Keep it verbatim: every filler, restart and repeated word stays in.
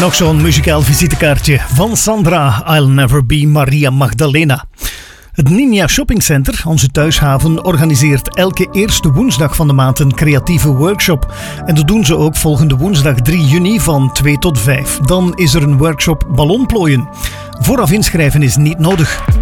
Nog zo'n muzikaal visitekaartje van Sandra, I'll Never Be Maria Magdalena. Het Ninja Shopping Center, onze thuishaven, organiseert elke eerste woensdag van de maand een creatieve workshop. En dat doen ze ook volgende woensdag drie juni van twee tot vijf. Dan is er een workshop ballonplooien. Vooraf inschrijven is niet nodig.